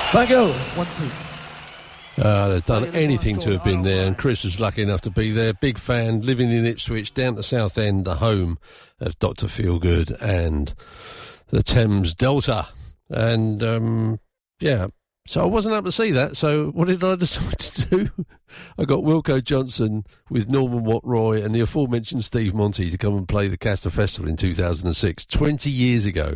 Thank you. 1, 2. They've done anything to have been there, and Chris was lucky enough to be there. Big fan, living in Ipswich, down to Southend, the home of Dr. Feelgood and the Thames Delta. And, yeah, so I wasn't able to see that. So what did I decide to do? I got Wilko Johnson with Norman Watt-Roy and the aforementioned Steve Monty to come and play the Castor Festival in 2006, 20 years ago.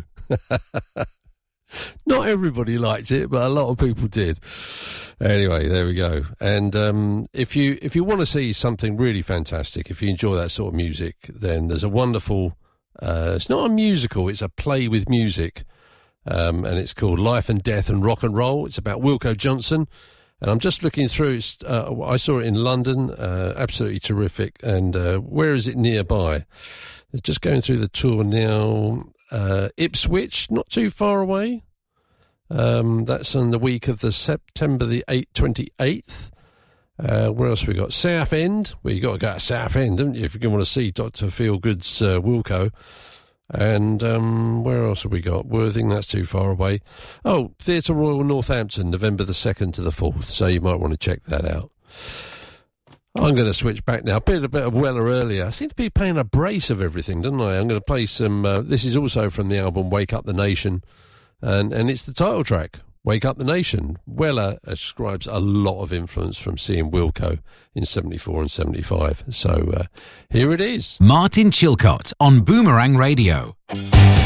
Not everybody liked it, but a lot of people did. Anyway, there we go. And if you want to see something really fantastic, if you enjoy that sort of music, then there's a wonderful... it's not a musical, it's a play with music. And it's called Life and Death and Rock and Roll. It's about Wilko Johnson. And I'm just looking through. I saw it in London. Absolutely terrific. And where is it nearby? Just going through the tour now. Ipswich, not too far away. That's on the week of the September the 28th. Where else we got? Southend. Well, you got to go to Southend, don't you, if you want to see Dr. Feelgood's Wilko. And where else have we got? Worthing, that's too far away. Oh, Theatre Royal Northampton, November the 2nd to the 4th. So you might want to check that out. I'm going to switch back now. Played a bit of Weller earlier. I seem to be playing a brace of everything, don't I? I'm going to play some... this is also from the album Wake Up the Nation. And it's the title track, Wake Up the Nation. Weller ascribes a lot of influence from seeing Wilko in 74 and 75. So here it is. Martin Chilcott on Boomerang Radio.